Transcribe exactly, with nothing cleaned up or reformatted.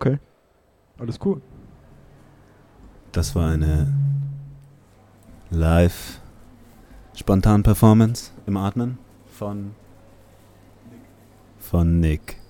Okay. Alles cool. Das war eine Live-Spontan-Performance im Atmen von, von Nick.